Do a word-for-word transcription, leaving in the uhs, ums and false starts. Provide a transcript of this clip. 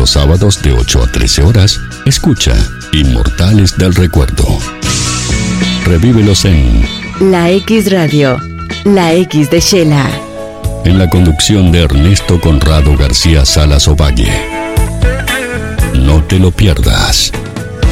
los sábados de ocho a trece horas, escucha Inmortales del Recuerdo. Revívelos en La X Radio, La X de Shela. En la conducción de Ernesto Conrado García Salas Ovalle. No te lo pierdas.